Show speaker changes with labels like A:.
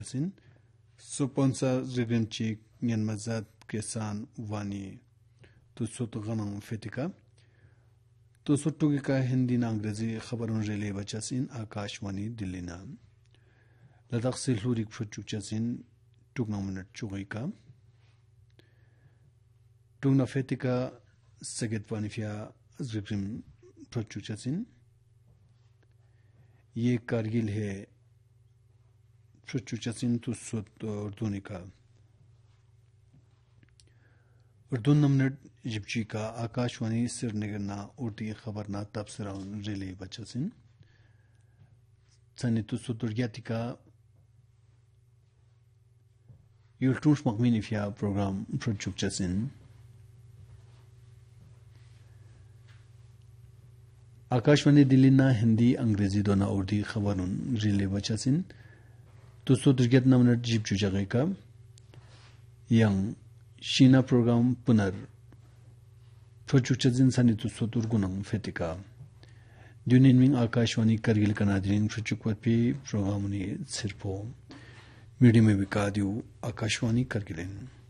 A: Sin Suponsa Zigrimchi Nyanmazat Kesan Vani Tusut Ganang Fetika Tusutugika Hindi Angrezi Khabarun Rele Bachasin Akashwani Dillina Ladak Silhurik Fuchuchasin Tugnamunat Chugika Tugna Fetika Sagetvanifia Zigrim Fuchuchasin ये कारगिल है प्रचुचसिन तो सुत उर्दूनी का उर्दू नमनट जिप्ची का आकाशवाणी सिरनगरना उर्दी खबरना तबसराउन relay बचसिन Sunny तो सुतुर्याति का यूल्टूश मकमिनिफिया programme प्रचुचसिन Akashvani Delhi ना हिंदी अंग्रेजी दोनों उर्दी खबरों रिले बचासिन तो सुदर्गत नमनट जीप जुजागे का यंग शीना प्रोग्राम पुनर प्रचुचजिन सनी तो सुदुर्गुनंग फेतिका दुनियनमिंग आकाशवाणी करगिल कनादिन प्रचुकवत पे प्रोग्राम ने सिर्फो मीडिया में विकादियो आकाशवाणी करगिलें